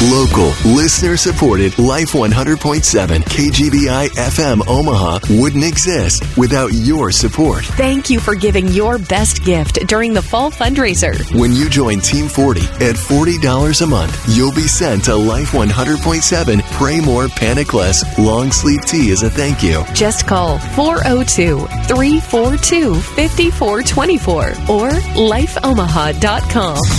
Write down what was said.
Local, listener-supported Life 100.7 KGBI FM Omaha wouldn't exist without your support. Thank you for giving your best gift during the fall fundraiser. When you join Team 40 at $40 a month, you'll be sent a Life 100.7 Pray More, Panic Less long sleeve tea as a thank you. Just call 402-342-5424 or lifeomaha.com.